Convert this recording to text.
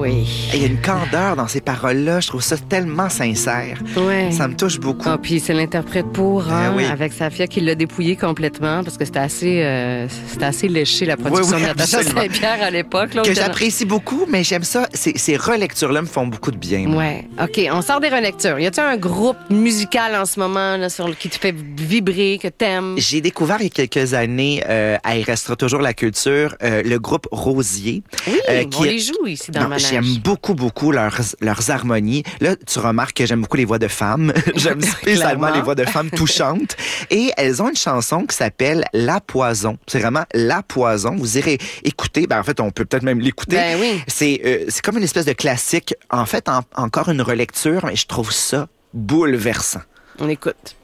oui. Il y a une candeur dans ces paroles-là. Je trouve ça tellement sincère. Ouais. Ça me touche beaucoup. Ah, puis c'est l'interprète pour, oui. avec Safia qui l'a dépouillé complètement parce que c'était assez léché la production Oui, de Natacha absolument. Saint-Pierre à l'époque. Là, Que j'apprécie beaucoup, mais j'aime ça. Ces relectures-là me font beaucoup de bien. moi. Ouais. OK, on sort des relectures. Y a-t-il un groupe musical en ce moment là, qui te fait vibrer, que t'aimes? J'ai découvert il y a quelques années, à Il restera toujours la culture, le groupe Rosier. Oui, qui on est- les joue ici dans Non, le manège. j'aime beaucoup leurs harmonies. Là, tu remarques que j'aime beaucoup les voix de femmes. J'aime spécialement Clairement. les voix de femmes touchantes. Et elles ont une chanson qui s'appelle La Poison. C'est vraiment La Poison. Vous irez écouter. Ben, en fait, on peut peut-être même l'écouter. Ben oui. C'est comme une espèce de classique. En fait, encore une relecture, mais je trouve ça bouleversant. On écoute.